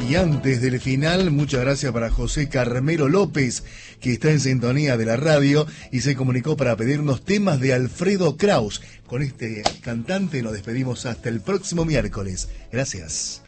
Y antes del final, muchas gracias para José Carmelo López, que está en sintonía de la radio y se comunicó para pedirnos temas de Alfredo Kraus. Con este cantante nos despedimos hasta el próximo miércoles. Gracias.